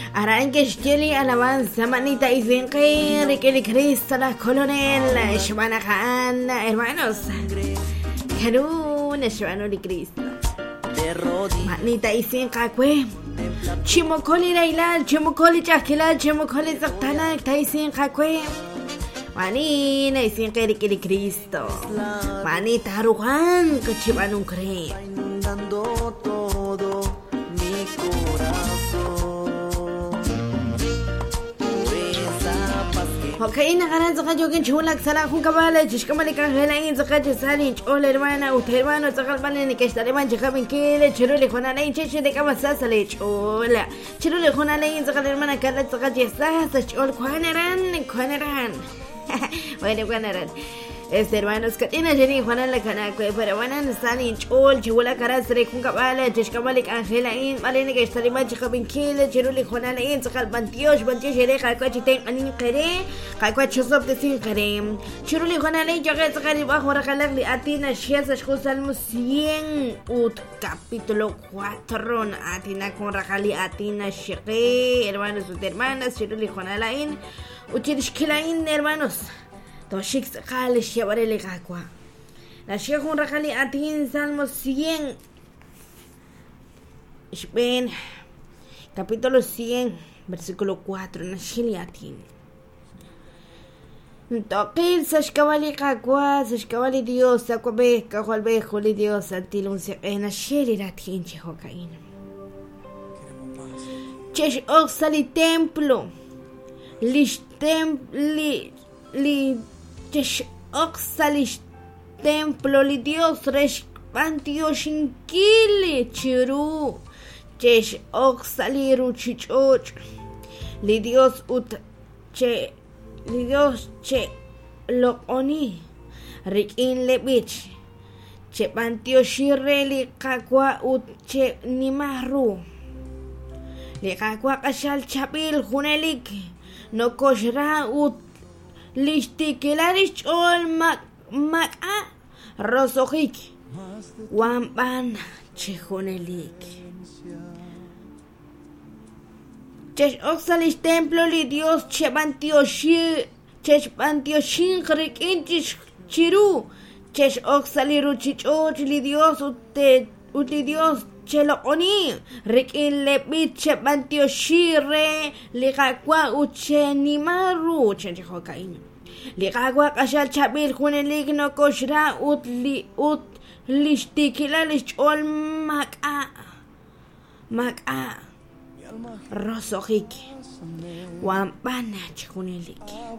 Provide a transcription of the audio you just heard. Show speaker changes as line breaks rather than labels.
Arranques Jelly, alabanza, manita y finque, que Cristo, la coronel, Shmanahan, hermanos. Carun, Shmano de Cristo. Manita y finca, que Chimocoli Laila, Chimocoli Jaquila, Chimocoli Zactana, Taisin Jaque. Manina y finque de Cristo. Manita Rujan, que Chibanun cree. Okay, nagaran sa kadyo kin chulak sala kung kabala chishkamali ka helain sa kadyo salin chol hermana ut hermano sa kalbana ni kestariman chikabin kile chiruli khona lai cheche de kamasa sale chola chiruli khona lai sa kalbana kala sa kadyo sa chol khanaran bueno khanaran hermanos que tiene Jenny Juana la cana pero bueno salin chol chula cara sre kung kabala chishkamali ka helain malini que estariman chikabin kile chiruli khona lai sa kalban Dios jere ka chiten anin qere Kakwa chusop de sin karem. Chiruli khona lei joga sakari ba hora kalak li atina shesa Salmo 100 ut capítulo 4 atina con rakali atina shege hermanos y hermanas chiruli khona lain uchirishkilain hermanos. Toshik sakali shibarele kakwa. La shege con rakali atin Salmo 100 Ishben capítulo 100 versículo 4 na shili atin. Toqil sashkawali kakwa sashkawali Dios sakwabe kakwalbe kholi Dios antilun se ena sheli ratin chehokain chesh oxali templo li chesh oxali templo li Dios resh pantio shinkili chiru chesh oxali ruchichoch li Dios ut che Dios che lo oni rikin lebich che pantio shire li kakwa ut che nimahru li kakwa kashal chapil hunelik no koshra ut lishtikilarish ol maka rosojik wampan che hunelik Chesh oxalish templo li Dios chepantioshi rikinchish chiru chesh oxali ruchichoch li Dios uti Dios chelo oni rikin lepit chepantioshi re li kakwa uchenimaru chenchihokain li kakwa kashal chapil hunelik no koshra ut lishtikilalish ol maka Rosojik Wampana chikunelik